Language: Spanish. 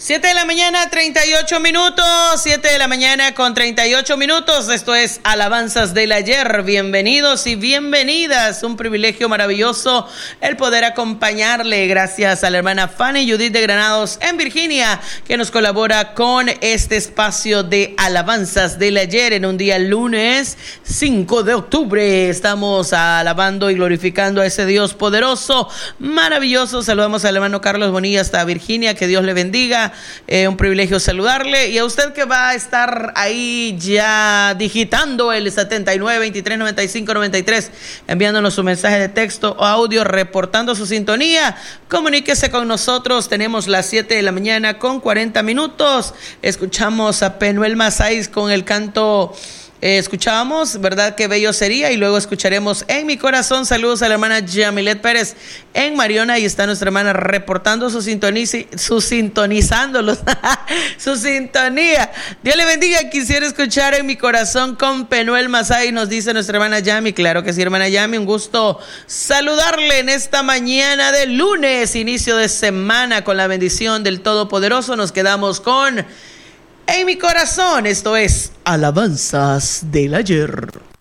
7 de la mañana, 38 minutos. 7 de la mañana con 38 minutos. Esto es Alabanzas del Ayer. Bienvenidos y bienvenidas. Un privilegio maravilloso el poder acompañarle. Gracias a la hermana Fanny Judith de Granados en Virginia, que nos colabora con este espacio de Alabanzas del Ayer en un día lunes 5 de octubre. Estamos alabando y glorificando a ese Dios poderoso, maravilloso. Saludamos al hermano Carlos Bonilla hasta Virginia. Que Dios le bendiga. Un privilegio saludarle, y a usted que va a estar ahí ya digitando el 79 23 95 93, enviándonos su mensaje de texto o audio, reportando su sintonía. Comuníquese con nosotros. Tenemos las 7 de la mañana con 40 minutos. Escuchamos a Penuel Masáis con el canto. Escuchábamos, ¿verdad? Qué bello sería. Y luego escucharemos En mi corazón. Saludos a la hermana Yamilet Pérez en Mariona. Y está nuestra hermana reportando su sintonía. Su sintonía. Dios le bendiga. Quisiera escuchar En mi corazón con Penuel Masay, nos dice nuestra hermana Yami. Claro que sí, hermana Yami. Un gusto saludarle en esta mañana de lunes, inicio de semana, con la bendición del Todopoderoso. Nos quedamos con En mi corazón. Esto es Alabanzas del Ayer.